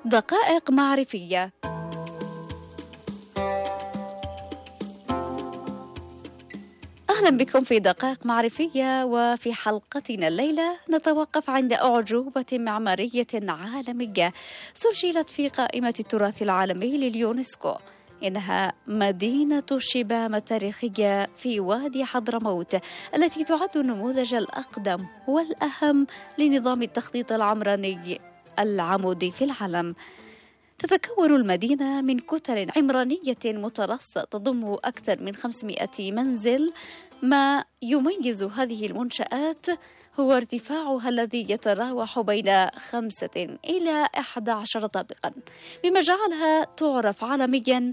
دقائق معرفية. أهلا بكم في دقائق معرفية، وفي حلقتنا الليلة نتوقف عند أعجوبة معمارية عالمية سجلت في قائمة التراث العالمي لليونسكو. إنها مدينة شبام التاريخية في وادي حضرموت، التي تعد النموذج الأقدم والأهم لنظام التخطيط العمراني العمودي في العالم. تتكون المدينة من كتل عمرانية مترصة تضم أكثر من 500 منزل. ما يميز هذه المنشآت هو ارتفاعها الذي يتراوح بين 5 إلى 11 طابقا، مما جعلها تعرف عالميا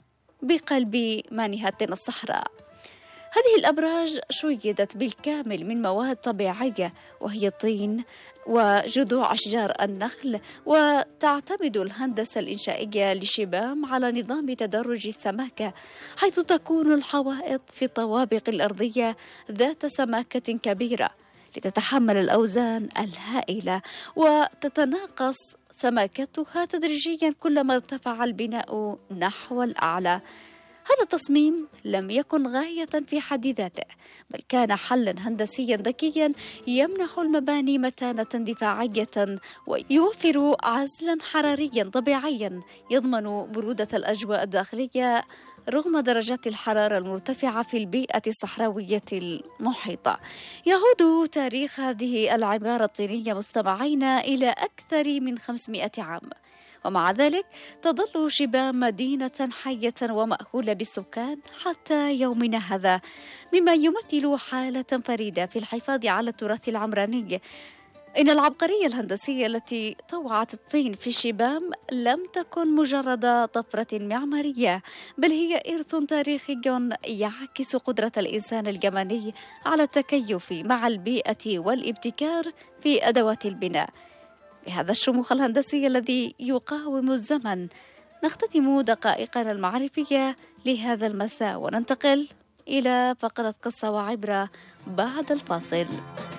بقلب مانهة الصحراء. هذه الأبراج شيدت بالكامل من مواد طبيعية، وهي الطين وجذوع أشجار النخل، وتعتمد الهندسة الإنشائية لشبام على نظام تدرج السماكة، حيث تكون الحوائط في الطوابق الأرضية ذات سماكة كبيرة لتتحمل الأوزان الهائلة، وتتناقص سماكتها تدريجيا كلما ارتفع البناء نحو الأعلى. هذا التصميم لم يكن غاية في حد ذاته، بل كان حلا هندسيا ذكيا يمنح المباني متانة دفاعية، ويوفر عزلا حراريا طبيعيا يضمن برودة الأجواء الداخلية رغم درجات الحرارة المرتفعة في البيئة الصحراوية المحيطة. يعود تاريخ هذه العمارة الطينية مستمعين إلى أكثر من 500 عام، ومع ذلك تظل شبام مدينة حية ومأهولة بالسكان حتى يومنا هذا، مما يمثل حالة فريدة في الحفاظ على التراث العمراني. إن العبقرية الهندسية التي طوعت الطين في شبام لم تكن مجرد طفرة معمارية، بل هي إرث تاريخي يعكس قدرة الإنسان اليمني على التكيف مع البيئة والابتكار في أدوات البناء. بهذا الشموخ الهندسي الذي يقاوم الزمن نختتم دقائقنا المعرفية لهذا المساء، وننتقل إلى فقرة قصة وعبرة بعد الفاصل.